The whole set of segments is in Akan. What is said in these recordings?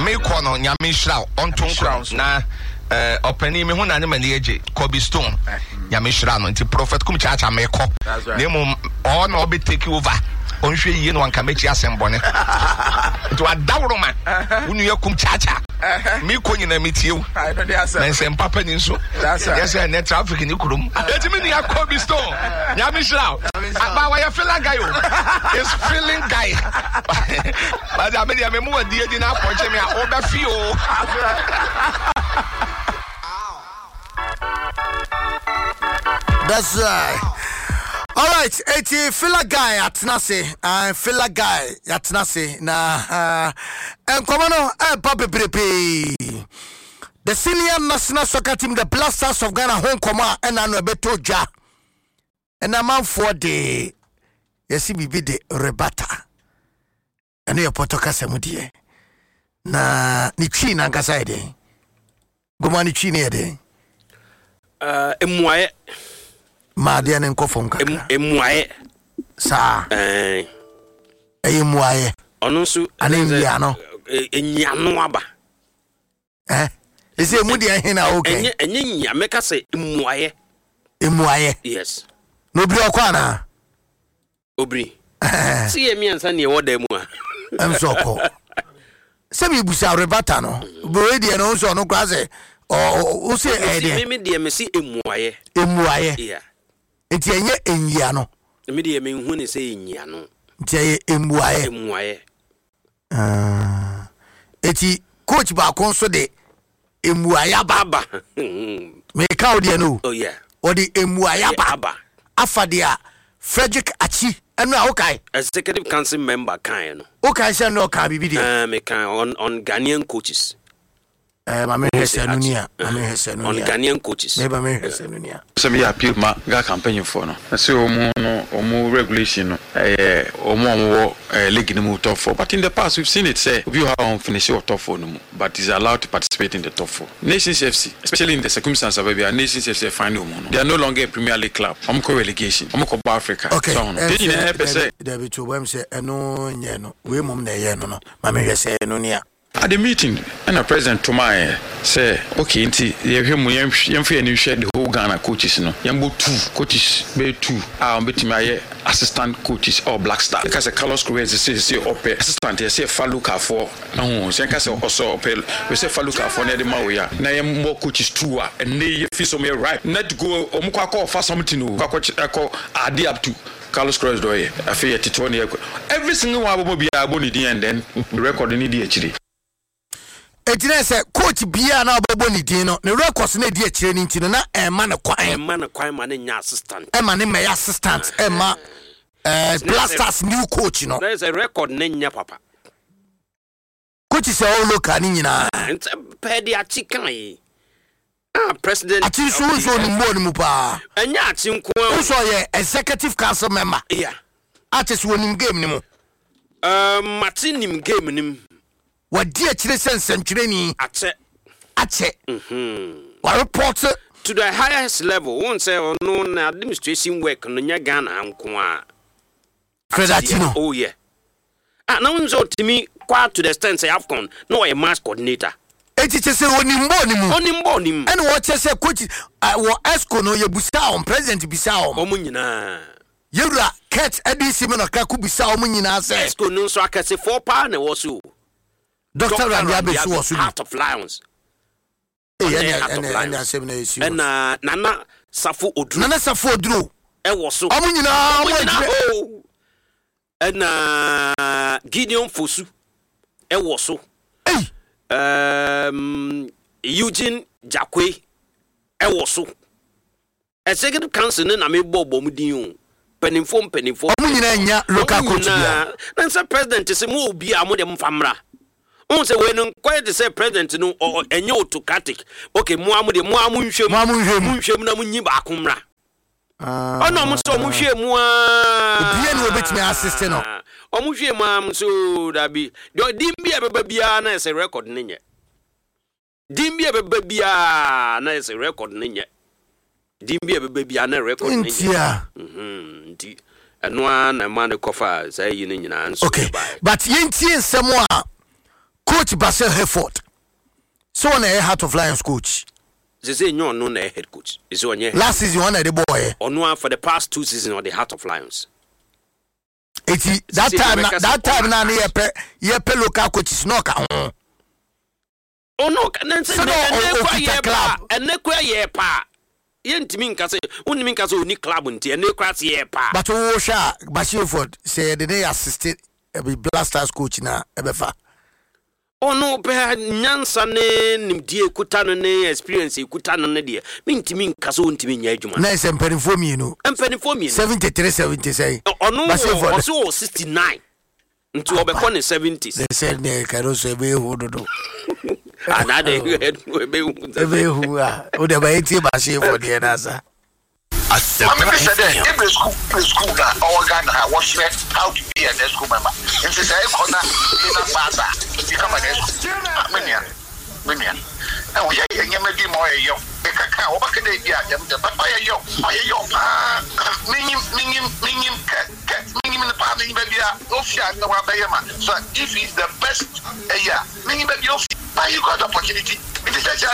me kono nyame hira onto nkro na opani me ho na ne mani eje Kobe Stone nyame hira no nti prophet kum chacha me ko na mo all no be take over onhwe yie no anka mechi asembone to adawro man unu yakum chacha me ko nyina metiew na nsem papa ni nso yes na traffic ni kurum etimi ni Kobe Stone nyame hira aba wa ya feel guy o is feeling guy but I mean me mo die di na akoche me a oba fi o that's right. All right, eti feel guy atnase feel guy atnase na enkomono papa pepe the senior national soccer team the Blasters of Ghana home koma na no beto dwa na manfo de yesi bibi de rebata ene yopoto kasemu de na ni twi na nkasa ede goma ni twi ne ede emuaye ma de ne nkofo nkaka emuaye sa emuaye onu su anenwia no enyano aba ese mu de hena okay enye nya meka se emuaye yes no bri okwa na obri si emi ansa ne woda mu a am soko se mi busa rebata no bo de no so no kwa se o se ede me de me si emuaye yeah enti enye enwia no me de me hu ne se enyia no enti emuaye eti coach ba konso de emuaya baba me ka odi no oh yeah odi emuaya baba afadia Frederick Achi enu awokai executive council member kan no okay say no ka bibi de me kan on Ghanaian coaches mama hesanunia on Ghanaian coaches me ba me hesanunia so me appeal ma ga campaign for no so omo regulation no omo league no top 4 but in the past we've seen it say you have on finish your top 4 no but is allowed to participate in the top 4 Nations FC especially in the circumstances of where Nations FC final no they are no longer a Premier League club omo relegation omo ko Africa okay. So no did you say David to wem say eno nye no we mom na ye no mama hesanunia at the meeting and the president Tomai say okay nti yehwemu yemfe ani hwe the whole Ghana coaches no yembo 2 coaches be 2 betimi aye assistant coaches or Black Star because Carlos Cruz say op assistant say Faluka for no say ka say also op we say Faluka for na de ma we ya na yembo coaches 2 a and dey fi so me right not go omukwa akọ fa something no akọ ade up to Carlos Cruz do ye afi yetito ne every single one abo bia abo ni din and then the record ni di akiri etine se coach bia na obebo ni din no ne records na di akire ni ntino na ema ne kwan ma ne nya assistant ema ne me assistant ema Blasters new coach no there is a record ne nya papa coach se o local ni nyina pedi achi kan yi president achi so ni mo ni mu pa enya achi nko so ye executive council member yeah achi so ni game ni mu Martin game ni wadi akire sensentwere ni ache wa report to the highest level won't say no na administration work no nya Ghana nko a Credatino oh yeah now unzo timi kwa to the extent say Afcon no a mass coordinator etiche se onimbo ni mu and what say coach wo esco no yebusa on president bisa on omunyina yewura cat edisi me no ka ku bisa omunyina say esco no so akase 4 pa na wo so Dr. Randy Abesu was Heart of Lions. And Nana Safo Odro. Was so. And Gideon Fosu. Was so. Eugene Jacque. Was so. A second council in Amebo Bomudion. Penifom. Local coach. And some president is a move be a modern famra. On say when quite say president no or enyo autocratic okay mo amunhwe na munyi ba akomra ono mo so mo hwe mu a bia no obetimi assist no o mo hwe mu am so da bi dim bia beba bia na ese record nenye dim bia beba bia na ese record nenye dim bia beba bia na record nenye nti eno na man kofa say yi nyina nso okay but yentie nsemo a Coach Basil Herford. So on a Heart of Lions coach. They say no head coach. Is on last season one of the boy. On one for the past 2 seasons on the Heart of Lions. That time now yepe local coaches no ka. Oh no, and say and nekwa ye pa. Yentimi nka say unimi nka say oni club nti and nekwa ye pa. But wo sha Basil Herford say they assisted be Blasters coach na ebefa. Oh no, pe nyansa ne nimdie kuta no ne experience kuta no ne de. Mintimi nka so ntimi nya adwuma. Na ese mpanifo mienu. 73 70 say. Oh no, also 69. Nti obekọ ne 70s. They said ne Caruso ebe hu dodo. Anade ebe hu o de ba eti Basil for the answer. I'm said every school that our Ghana was how to be a school member. If it's a corner in a bazaar, become a million. And we are maybe more young. What can they be at them? But I am young. Minimum the party, maybe so if he's the best, minimum you got the opportunity. It is such a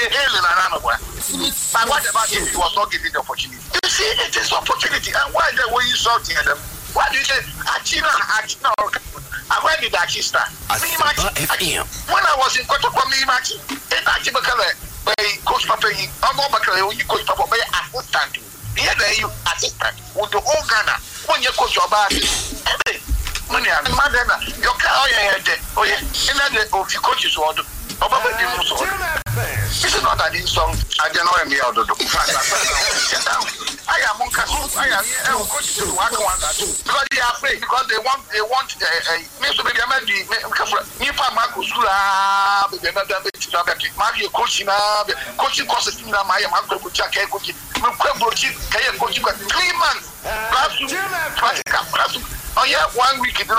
but what about if he was not given the opportunity? You see, it is opportunity. And why the way you saw them? Why do you say Achina? And where did Achi start? When I was in Kotoko Mimachi, it actually by Coach Papa, I'm not Coach Papa, by assistant. Here they you assistant with the whole Ghana. When you coach your body, money and Madonna, your car, oh yeah, and then if you coaches want to. This is not an insult. I don't know me out of the I am coach to work on that because they are afraid because they want coaching courses in my coaching 3 months. Oh yeah, 1 week in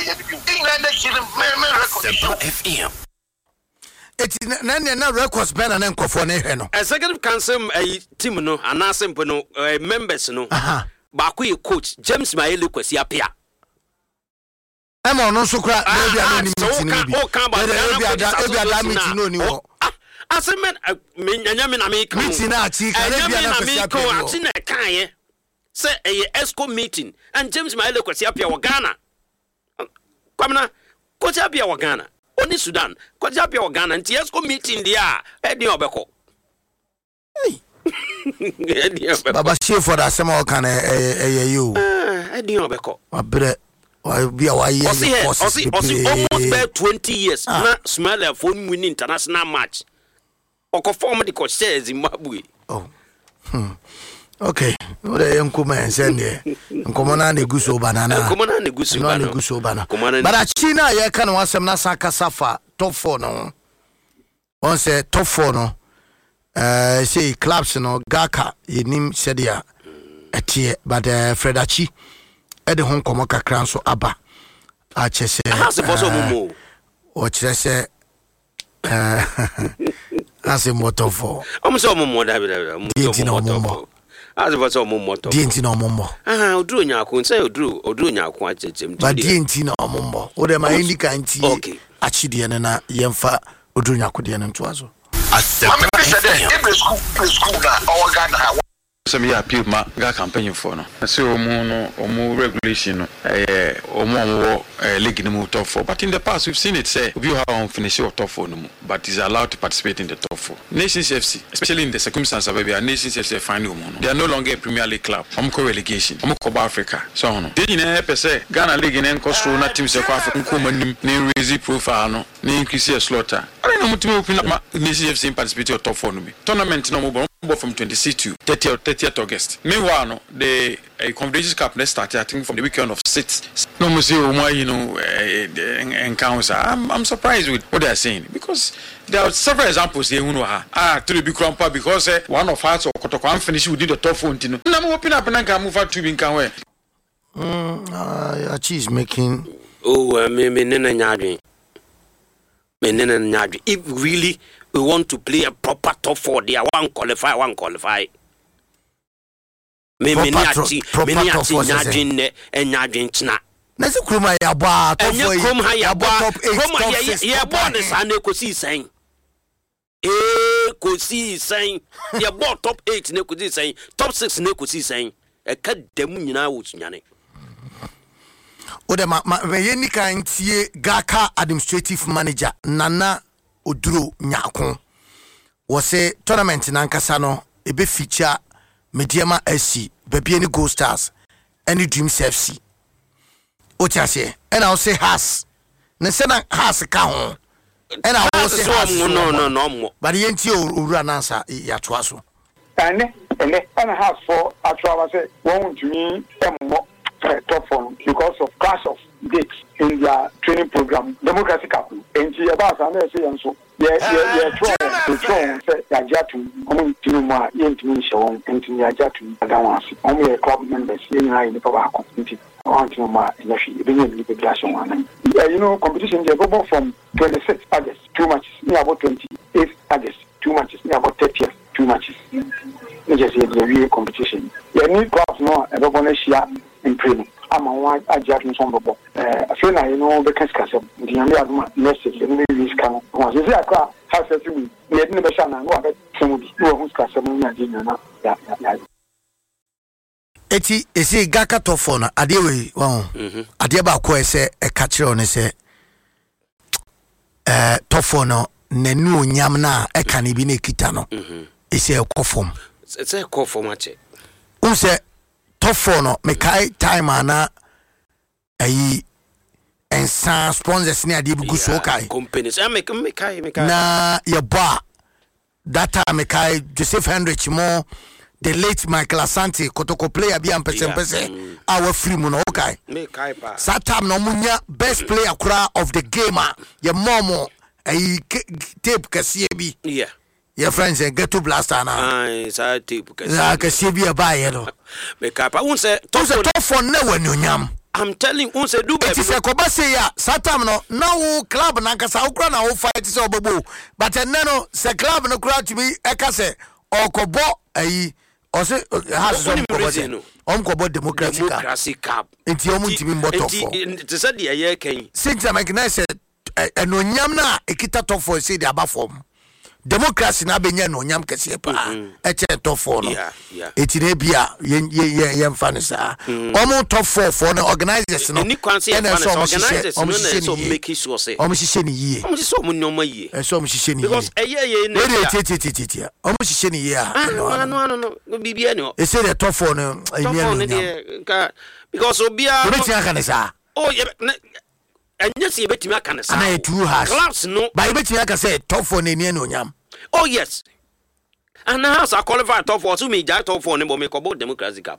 FM. It's na records better than nkofo na ehwe no. Executive council team no anasempo no members no. Ba ko coach James Maele Kwesi Apia. Ema no so kra na bia no ni meeting ni bi. Ebi ada meeting no ni wo. Asemen nyanya me na me kan. Meeting na achi ka na bia na Kwesi Apia. Ati na kan ye. Say ESCO meeting and James Maele Kwesi Apia wa Ghana. Kwamna Kwesi Apia wa Ghana. Oni Sudan, kwa japi wa Ghana, nti yesko meeting dia, edi obeko. Edi obeko. Baba Sheford asema wakana you. Edi obeko. Wabre, wabia wa ye. Osi almost by 20 years. Na Somalia phone winning international match. Oko form the coach says Zimbabwe. Oh. Okay. Ode yankuma ensende. Nkomona ne guso banana. Nkomona ne guso banana. Ne guso banana. But China ye kan wasem na saka safa top 4 no. On say top 4 no. Say clubs no Gaka yenim sedia etie but Fredachi e de hon komo kakra so aba. A chese. How's the boss of Momo? O chese as a motor for. I'm so Momo David. As it was almost motor. Dinti no mombo. Odru nyako nse odru nyako achechem. But dinti no mombo. Ode ma indika nti. Okay. Achidie na yemfa odru nyako de no ntoazo. Every school na our Ghana. So me appeal ma ga campaign for no. So omo regulation no omo league no move top 4. But in the past we've seen it say you have on finish your top 4 no, but is allowed to participate in the top 4. Nations FC, especially in the circumstances where we are Nations FC final no. They are no longer a Premier League club. Omo relegation. Omo Copa Africa. So no. They na pe say Ghana League na encosto na team se kwa Africa ko manim na raise profile no, na increase your slaughter. I no mutime open Nations FC participate your top 4 no. Tournament no mo from 26 to 30th August. Meanwhile, no, the Confederations Cup next started, I think, from the weekend of 6th. No, encounters. I'm surprised with what they are saying because there are several examples here. To the big crumper because one of us or Kotoko finished within the top 4. I'm open up and I can move out to Binkawe. She's making. Oh, if really we want to play a proper top 4, they are one qualify. Many na se kroma ya ba top 4 krom ha ya ba top 8 krom top 6 ya ba ne sa na kosi sen kosi sen ya ba top 8 na kosi sen top 6 na kosi sen e ka dem nyina wo tunyane o de ma ye ni kan tie Gaka administrative manager Nana Oduro Nyako wo se tournament na nkasa no e be feature Mediama SC baby any Gold Stars any Dreams FC o ti ase e na o se has ne se na has ka ho e na o se has no but ye nti owura nansa ya to aso and has for actually say won't me emmo top form because of clash of dates in their training program democracy cup and you about and say and so try say yajatu omo ma yentimi show ntimi yajatu adawansi omo club members yen high in power community want ma yashi benin liberation one you know competition they go from 26 August 2 matches near about 28 August 2 matches near about 30th 2 matches just the real competition you need clubs no everyone share in training I'm on adjust some bobo I feel like you know the cascade the young message and maybe can once you say how say we didn't be sure no about some who's cascade na yeah eti esi Gaka top 4 na ade we won ade ba ko ese e ka kire on se top 4 no nanu onyam na e ka ne bi na kita no esi e ko form se ko form ache unse top 4 no me kai time ana ayi ensa sponsors ni ade bi gu so kai companies me kai na ya ba data me kai Joseph Hendrich mo the late Michael Asante Kotoko player bi ampese our free mu no okay me kai pa satam no munya best player kura of the game ya momo ayi tape kase bi yeah your friends get to blaster na ai sa tape kase bi ba ye no me kai pa unse top 4 na wanyonyam I'm telling unse do be it is a kobase ya satam no now club na kasa ukra na wo fight se obobo but no se club no kura to be ekase okobo ayi ose has kobo democracy cup enti omu ntimi mboto fo enti se de ye kan since make na se enonyam na ekita top 4 se de aba form democracy na benya enonyam kese pa eche top 4 no eti na bia ye mfane sa omu top 4 for the organizers no ni kwanse ye mfane organizers no na so make sure say omu hihye ni yie omu so omu nyoma yie so omu hihye ni yie because eye na titi omu hihye ni yie no bibia ni e say the top 4 no eni ka because obia obi tia kan sa oh ye anya si betimi aka ne sa na two has class no ba betimi aka say top 4 na eni onyam oh yes and how I qualify top 4 so me ja top 4 ne bo me kobo democracy cup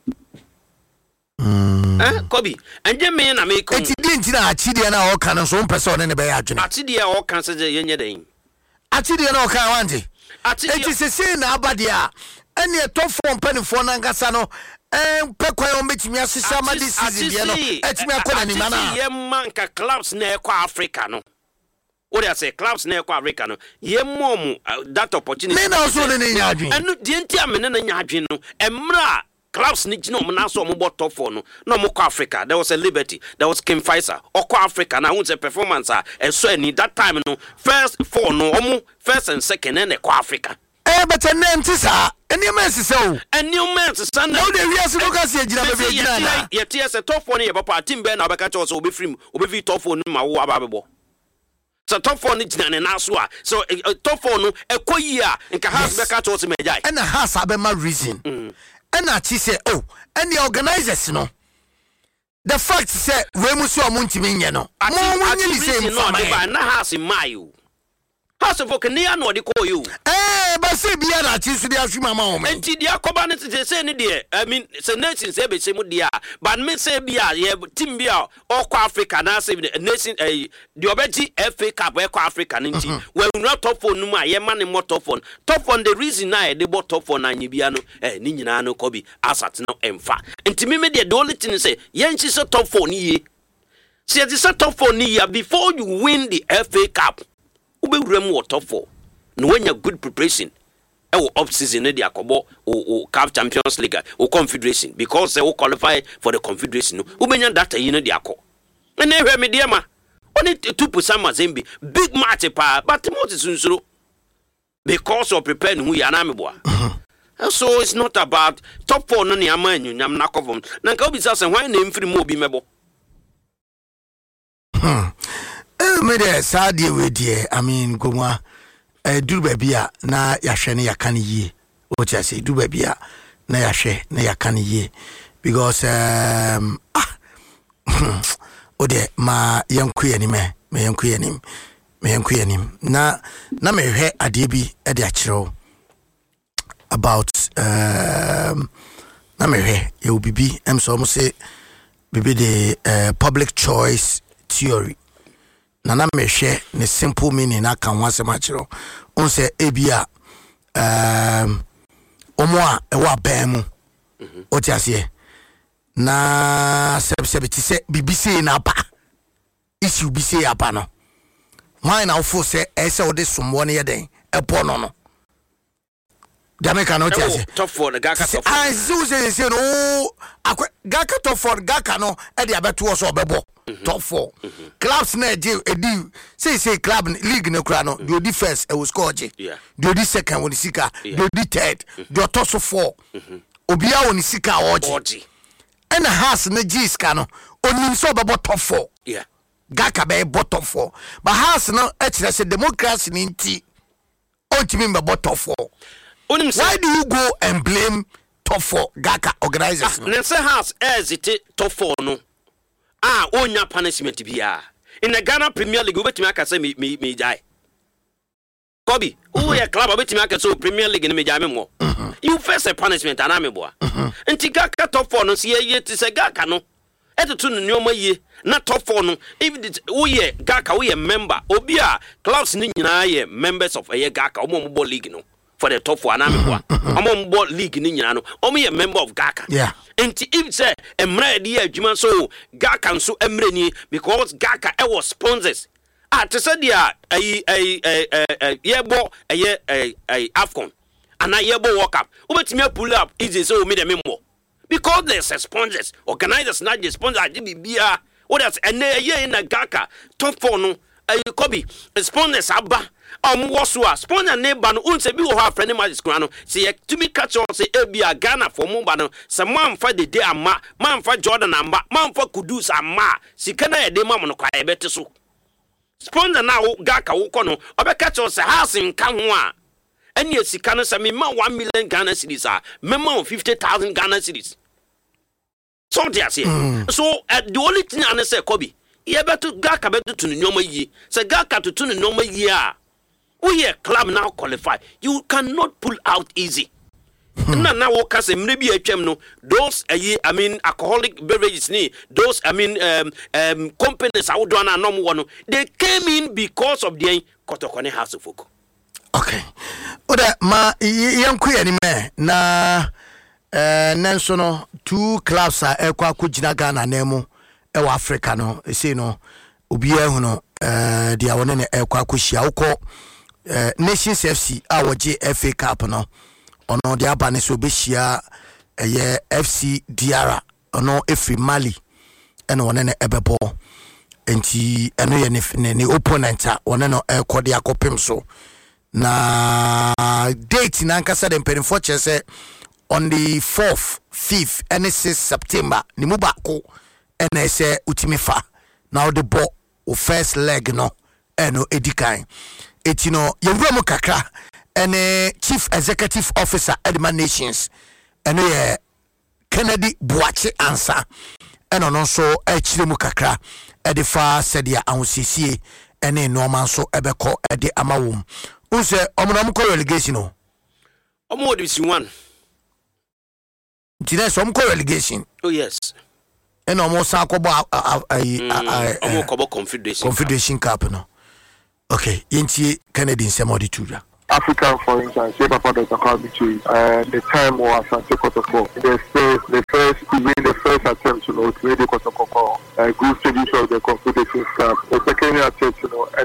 Kobi anje me na me ko eti di na achide na o kan so mpese one ne be ya adwene achide o kan se je yenye den achide na o kan wanje achide eti se na abade a ene top 4 penifo na ngasa no pe kwa o metimi asesa ma this season dia no etimi akona ni mana ye manka clubs na e kwa Africa no what I say clubs na e kwa Africa no ye mom that opportunity me na so ne nya adwen enu die ntia me na nya adwen no emra clubs ni gino na so mo top 4 no mo kwa Africa there was a Liberty there was King Faisal okwa Africa na won say performance and so any that time no first 4 no omo first and second and kwa Africa but a name tisa any man so and new man stand now the we are go see ejina be ejina na yet yes a top 4 ne papa team be na obeka cho so obi free obi fi top 4 ma wo ababebo so top 4 ni jina na so a so top 4 no ekoyi a nka has beka cho so mejai and has abema reason and I say oh and the organizers no the fact say we musu omuntimi nye no mo wonye ni say no na has in my house of Okania no de call you but say bia na chi so dia hwima ma o me enti dia koba ne say ne de I mean say nation say be say mu dia but me say bia ye team bia okwa Africa na say nation the obeti FA Cup e kwa Africa nti we nra top 4 no ma ye ma ne mo top 4 the reason na de bo top 4 na nya bia no ni nyina no Kobi asat no emfa enti me de only thing say ye nchi so top 4 ni ye see the top 4 ni ye before you win the FA Cup ube urem top 4 no when you good preparation off season the akobo o CAF Champions League o Confederation because they will qualify for the Confederation ubenya data you know the akọ And never mediama. Only 2% Mazembe. Big match pa, but Moses Unsuro. Because of preparing who Yanamiboa. So it's not about top 4 no Yaman, Yam Nakovum. Nankobi says, and why name free Mobi Mebo? Made a sad deal with ye. I mean, Goma, do baby, na Yashani Yakani ye. What I say, do baby, na Yashe, na Yakani ye. Because, Ode, ma young queen, me young queen, na me he adibi adiachiro about na me he you bibi em so say bibi the public choice theory na me hwe ne simple meaning na kan wase machiro on say ebia omo a e wa ban mu oti ase na sebeti se bibi say na ba issue bi say apa no why now for say ese ode somwo ne yeden e pono no Jamaica no tiase top 4 the Gaka top 4 I say no Gaka top 4 Gaka no e dia beto so obebo top 4 clubs na edi say club league no kra no the first e will score je the second won sika the third the top 4 obia won sika oje and has na jiska no onim so obebo top 4 yeah Gaka be bottom 4 but has no actually say democracy ninti ultimate be bottom 4 why do you go and blame top 4 Gaka organizers no say has as it top 4 no onya punishment bia in the Ghana Premier League obetimi aka say me jai Kobi who ya club obetimi aka say Premier League me jai me mo you face a punishment and am boa enti Gaka top 4 no say ye ti say Gaka no etutu no nyoma ye na top 4 no if we Gaka we member obi a clubs ni nyina ye members of a Gaka omo league no for the top 4 anameboa omo league ni nyina no omo ye member of Gaka yeah and if say emra de adwuma so Gaka nso emre ni because Gaka e was sponsors to say dia yebo Afcon and yebo World Cup obetimi pull up easy so me dem mo because there's sponsors organizers not the sponsor bia what else and ye in Gaka top 4 no Kobi sponsors aba wosua sponsor neighbor no unse bi wo ha friend match kura no say to me catch on say ebia Ghana for mo ba no say man fa the day ama man fa Jordan amba man fa Kudus ama sika na ye de mam no kwa ye beti so sponsor na Gaka wo ko no obeka cho say house nka ho a eni sika no say me ma 1 million Ghana cedis a me ma 50,000 Ghana cedis so they say so the only thing I say Kobi ye beto Gaka beto to nyoma yi say Gaka to nyoma yi a we a club now qualify you cannot pull out easy na wo ka say mre bi atwam no those I mean alcoholic beverages ni those I mean companies I would do na no no they came in because of the Kotokone House of Folk. Okay oda ma yanku ya ni me na nanso no 2 clubs a ekwa kugina Ghana na emu e wa Africa no say no obi ehu no dia wona ne ekwa kuhia wokọ Nations FC awoje FA Cup no ono dia ba ne so behia eye FC Diara ono efi Mali ene wona ne ebebo enti eno ye ne opponent a wona no ekode akopem so na date na nkasa de mpenfo chese on the 4th 5th and 6th September ni mu bako ene se utimifa now the ball o first leg no eno edikan etino yewura mu kakra ene chief executive officer Edman Nations ene ye Kennedy Buachi ansa eno no so echire mu kakra edifa sedia ahosiesie ene no man so ebeko ede amawum unse omunam ko relegation no omo de si one Tina some relegation. Oh yes. And almost akobo Confederation Cup no. Okay, yenti Canadian semodi tuja. Africa, for instance, say Papa Dr. Kabichi, the time was at Kotoko. The first attempt to create the Kotoko, group stages of the Confederation Cup. The second attempt,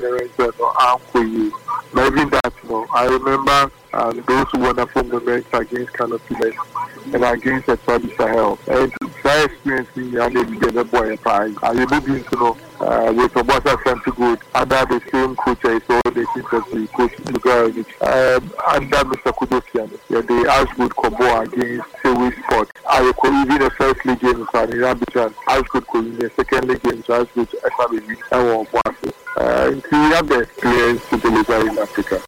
but even that, I remember those wonderful moments against Canopilas and against the Travis Sahel. And that experience me and they get a boy pie. I will be into know with a boss to good under the same coach I saw the interview coach under Mr. Kudosian. Yeah, they asked good combo against Sewi Sport. I will call even the first league game for the Rabbit as good in the second league game as good SRB and one. We have the players to deliver in Africa.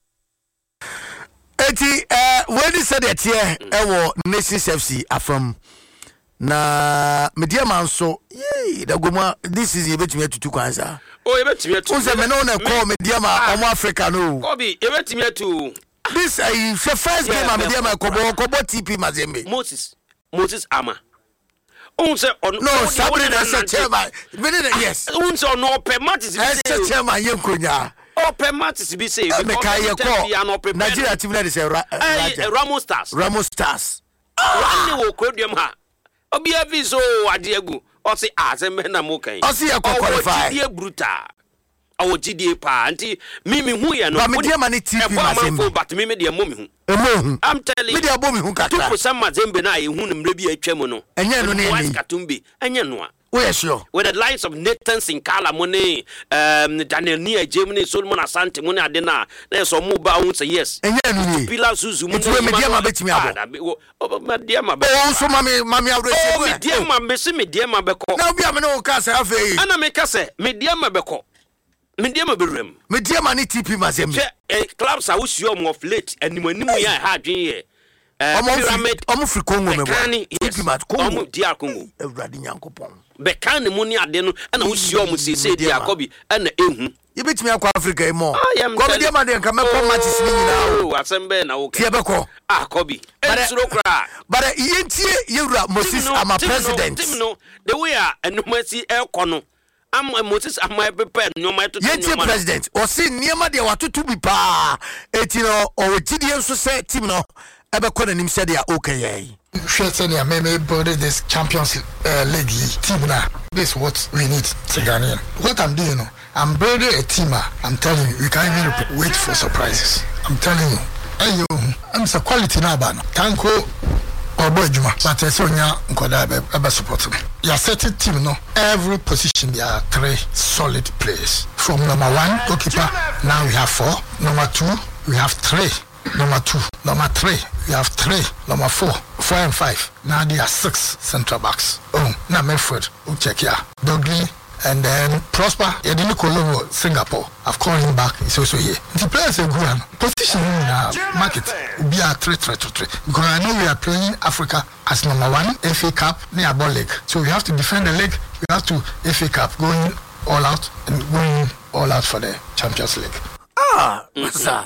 When you said that here, Nations FC are from na media man so the goma this is about me to two kwanza. Oh, you bet me to. Who's a man on a call media man Africa no. Kobi, you bet me to. This is the first game media man Kobo TP Mazembe. Moses Ama. Unse on no Sabrina that's chairman. Yes. Unse on no permatis. That's chairman Yemkonya. Oh, permatis be say Nigeria team that is a Ramos Stars. Ramos Stars. One will quote them ha. Obi aviso adiegu. O say azembe na mo kan. O say e qualify. Die bruta. Awo GDA pa anti mimi hu ye no. Ba media man TP Mazembe. But mimi de mo mi hu. I'm telling you. Media bo mi hu kakra. Tu some Mazembe na ye hu nimre bi atwa no. Enye no na ni. Katumbi. Enye no. Oh, sure. With the lines of Nathan Sincala Mone, Daniel Nia, Germany, Solomon Asante, Mone Adena, there's some move bounce, yes. And then Pilar Suzu, Mediama bet me out. Mediama, also, Mammy, oh, Mediama, Messi, Mediama Beco. Now be a no casa, and I make us say, Mediama Beco. Mediama Birim. Mediama ni TP Mazembe. Clubs are with you of late, and when you had here. Omo Congo me TP mat Congo dia Congo Ewrade Nyankopon Bekan mu ni ade no na wo si omo sese dia Kobi na ehu yebetimi akwa Africa emo Kobi dia ma de nka mekọ matches ni nyina o asembe na wo tie beko Kobi ensuro kra but yentie yewura Moses ama president no the way enumasi ekono am Moses ama prepare no my to yentie president o se niema de watoto bi pa etino o gidie nso se team no ebe kona nim said ya okay Shetania maybe build this Champions League team now. This is what we need to Ghanaian. What I'm doing, I'm building a team. I'm telling you, you can't even wait for surprises. I'm telling you. Hey, I'm a quality now, but Tanko or Bojuma, but I saw ya Nkoda support me. Your certain team, no. Every position there are 3 solid players. From number 1 goalkeeper, now we have 4. Number 2, we have 3. Number 2, number 3, we have 3. Number 4, 4 and 5. Now there are 6 central backs. Oh, now Medford, check here. Doggy, and then Prosper. He didn't call him Singapore. I've called him back. He's also here. The players are good. Position in the market will be a 3-3-3. Because I know we are playing Africa as number 1 FA Cup near ball league. So we have to defend the league. We have to FA Cup going all out and going all out for the Champions League. Masa.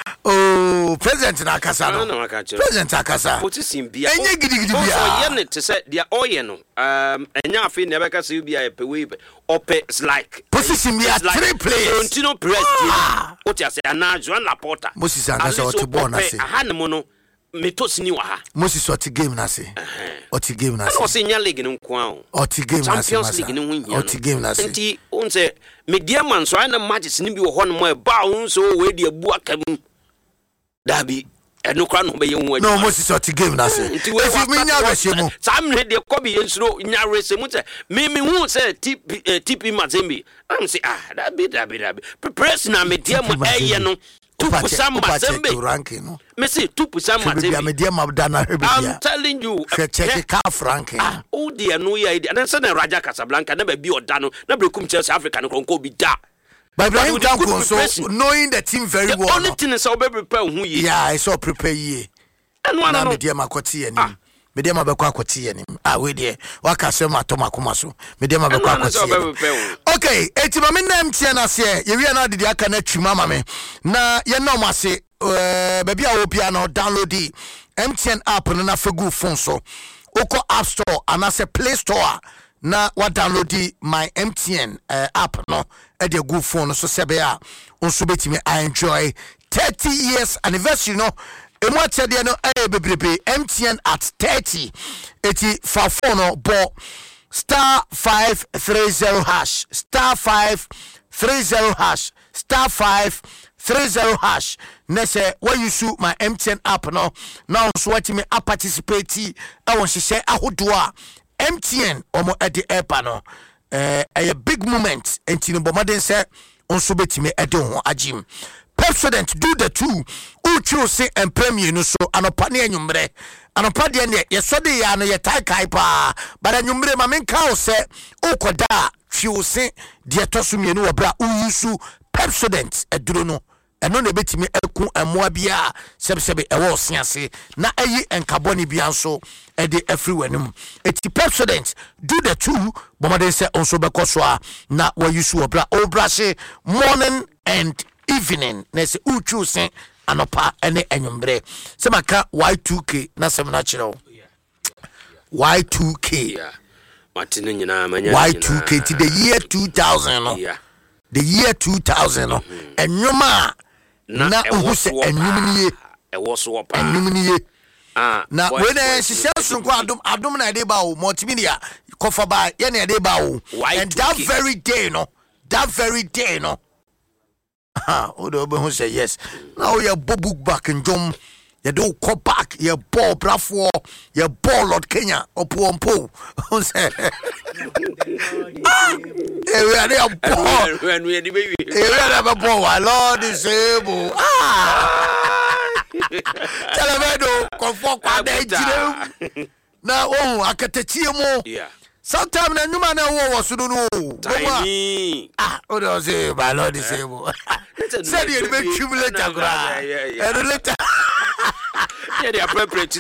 Oh, President Nakasa. No, President Nakasa. What is in Bia? Enye gidi bia. Yen to say dia oye no. Enya afi never ka say bia pe we ope like. Position bia 3 players. Continue press. What you say ana Joan Laporta. Moses Angasa o ti born na say. Aha ne mo no. Metosini wa ha. Moses o ti game na say. O ti game na say. O say nya league no kwa o. O ti game na say. Champions League no hu. O ti game na say. Nti on say media man so na matches ni bi wo ho no mo ba on so we de abu akam. Dabi eno kra no be ye hu. No Moses o ti game na say. If me nya reshemu. Sam ne de Kobi ensuro nya reshemu say me hu say TP Mazembe. Am say dabi. Press na media mo eye no. Ranking. Messi 2% I'm telling you. Check calf ranking. Oh dear, no idea. And then Raja Casablanca never be or done. Never come Chelsea Africa no go be da. By Brian Duncan, so knowing the team very well. The only thing is I'll be prepare who ye. Yeah, I saw prepare ye. And one of media makoti and Mediama Bekwa Koti and him. We dear. Waka Sema Tomakumasu. Mediama Bekwa Koti. Okay, Etimamin Tiana say, you are not the Akane Chimama me. Na Yanoma say, baby, I hope you are not download the MTN app on a good phone so. Oko App Store and I say Play Store. Na what download the my MTN app no at your good phone so sebea unso betimi I enjoy 30 years anniversary no e mo tede no bebrebe MTN at 30 eti fa phone no bo star 530 hash star 530 hash star 530 hash nese where you shoot my MTN app no now so what me participate I want to say ahodoa MTN omo edi airpa no a big moment enti no bomaden se onso betime edi ho agim. Pepsodent do the two uchu se and premier no so anopa ne anwumre anopa de ne yesode ya no yetai kai pa but anwumre ma menka o se ukoda twi se de tosumie no obra uyusu Pepsodent eduro no eno na betimi eku amoa bia sebsebe ewo osiase na ayi enkaboni bia nso ede everywhere eti Pepsodent do the two bomaden se onso bekoso na wa yusu obra se morning and evening na se uchu se anopa ene enwumbre se maka Y2K na se na kire Y2K matine nyina manya Y2K ti the year 2000 no the year 2000 no enwuma na ohu se enwumnie ewo so opa enwumnie na we na sisi sunko adom na de ba o multimedia kofa ba ye na de ba o and that very day no Odo be say yes. Now you book back in Jom. You do come back. You ball bravo. You ball Lord Kenya. Opo. We are there ball. When we the baby. We are there ball. Lord disable. Tell me do comfort kwa de jire. Na akatechi mo. Yeah. Sometimes na nyuma na wo wosudu no. Tiny. Odo say my Lord disable. Said you make cumulate agora. And later. Yeah, they are appropriate.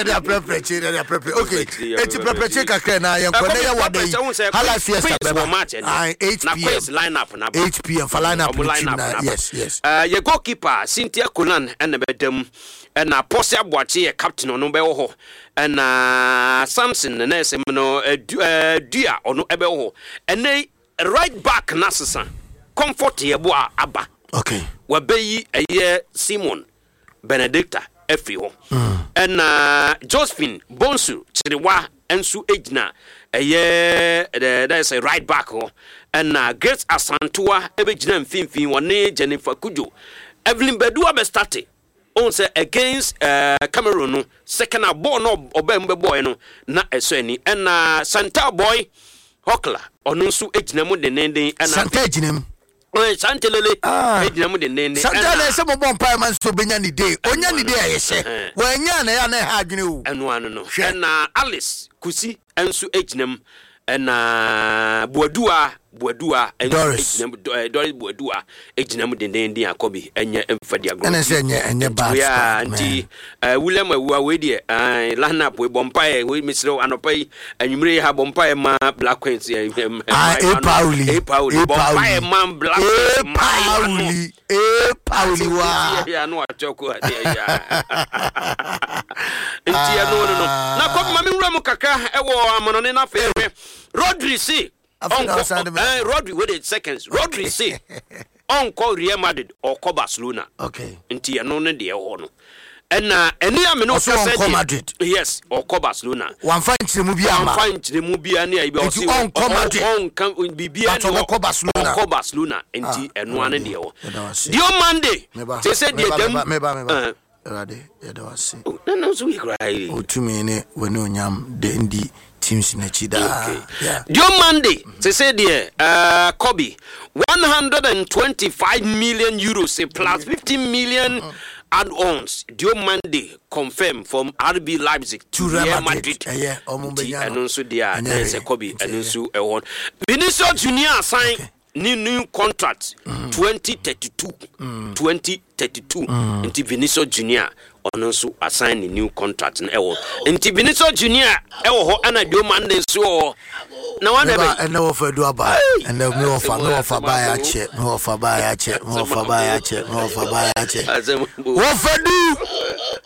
Okay. It's appropriate kakra na yen kone ya wade. Hala fiesta beba. 8 p.m. lineup na 8 p.m. for lineup. Yes. Your goalkeeper Cynthia Kulan and bedem and Posia Boachi captain on be ho and Samson and no dia or no ebe ho and they right back Nasasa comfort ye boa aba. Okay. We be a year Simon Benedicta Efio and Josephine Bonsu Chiriwa Ensu Ejna a year there's a right back ho and Grace Asantua Ebejna Finfin one Jennifer Kujo Evelyn Bedua be started on say against Cameroon no second ball no obembe boy no na esoni and Santa boy Hokla onunsu ejina mu de nende and Santa ejinem Santelele ejina mu de nende Santa na se mo bon pa man so benya ni day onya ni day ayese wanya na ya na ha adwene o enu anu no and Alice Kusi ensu ejinam and Boadua Doris Doris Boadua ejinam de nende akobi enye emfadi agro ene se enye bad yeah anti William Awuwa we de lineup we bompae we misro anopai anwumre ha bompae ma Black Queens Pauli bompae ma Black Pauli wa ya no achoko ya anti no na ko ma me wura mu kaka ewo amonone na fewe Rodri si Rodri wait seconds Rodri si on Real Madrid or Barcelona. Okay. Inti no ne de ho no. And any am no said Madrid. Yes, or Barcelona. One find mu bia ma. One find mu bia na e be o se on Madrid. On kan bibia no Barcelona. Or Barcelona inti eno ane de ho. Dio Monday. They said they dem Erade ye do ase. No so we cry. O tumi ne we no nyam de ndi teams na chida. Yeah. Dio Monday, they said there Kobe 125 million euros plus 50 million add-ons. Dio Monday confirmed from RB Leipzig to Real Madrid. Yeah, and also there there's a Kobe and also a one. Vinicius Junior signed new contract 2032 until Vinicius Junior also assign a new contract in Ewo. Until Vinicius Junior Ewo and a Dio Monday so now one and no offer do buy and no offer buy a check no offer buy a check. What for do